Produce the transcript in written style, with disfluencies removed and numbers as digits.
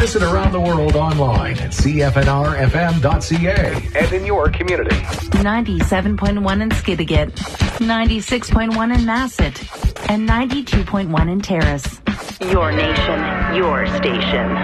Listen around the world online at cfnrfm.ca and in your community. 97.1 in Skidegate, 96.1 in Masset, and 92.1 in Terrace. Your nation, your station.